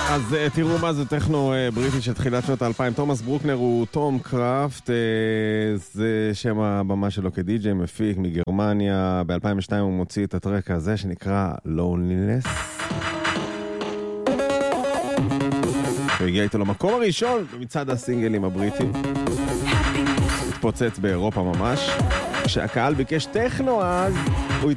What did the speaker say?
אז תראו מה זה טכנו בריטי של תחילת שנות ה-2000. תומאס ברוקנר הוא תום קראפט, זה שם הבמה שלו כדי-ג'יי, מפיק מגרמניה. ב-2002 הוא מוציא את הטרק הזה שנקרא Loneliness. הוא הגיע איתו למקום הראשון במצעד הסינגלים הבריטים. התפוצץ באירופה ממש. כשהקהל ביקש טכנו אז, הוא